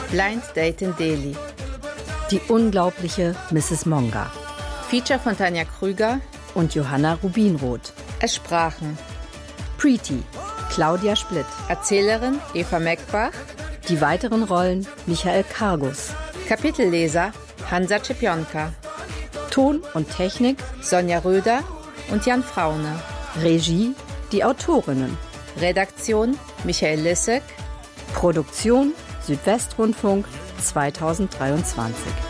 Blind Date in Delhi. Die unglaubliche Mrs. Monga. Feature von Tanja Krüger und Johanna Rubinroth. Es sprachen Preeti, Claudia Splitt. Erzählerin Eva Meckbach. Die weiteren Rollen Michael Kargus. Kapitelleser Hansa Czepionka. Ton und Technik Sonja Röder und Jan Fraune. Regie die Autorinnen. Redaktion Michael Lissek. Produktion Südwestrundfunk 2023.